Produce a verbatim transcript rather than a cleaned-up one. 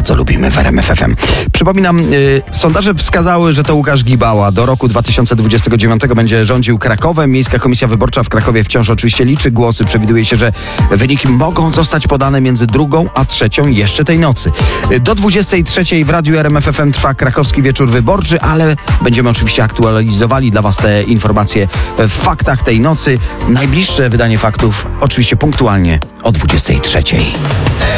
bardzo lubimy w R M F F M. Przypominam, yy, sondaże wskazały, że to Łukasz Gibała do roku dwa tysiące dwudziestego dziewiątego będzie rządził Krakowem. Miejska Komisja Wyborcza w Krakowie wciąż oczywiście liczy głosy. Przewiduje się, że wyniki mogą zostać podane między drugą a trzecią jeszcze tej nocy. Do dwudziestej trzeciej w Radiu R M F F M trwa Krakowski Wieczór Wyborczy, ale będziemy oczywiście aktualizowali dla Was te informacje w faktach tej nocy. Najbliższe wydanie faktów oczywiście punktualnie o dwudziestej trzeciej.